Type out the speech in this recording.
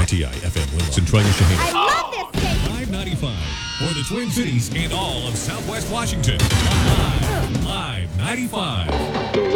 WTI FM Winlow. And Troy Shaheen. I love this station. 595 for the Twin Cities and all of Southwest Washington. Live 95.